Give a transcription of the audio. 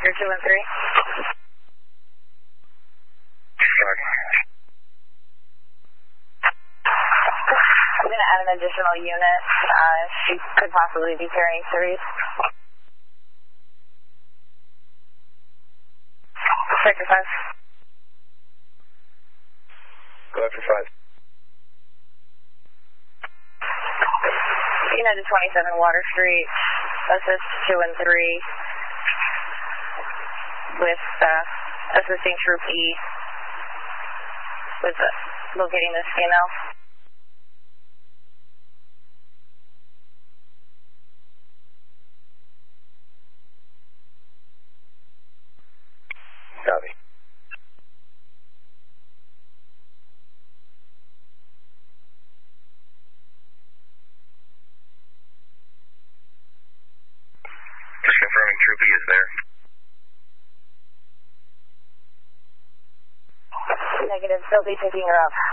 Oscar 2 and 3. I'm going to add an additional unit. She could possibly be carrying 3s. Sector 5. Go after 5. United 27 Water Street, assist 2 and 3 with assisting Troop E with locating this female. Copy. Just confirming Troop E is there. Negative, still be picking her up.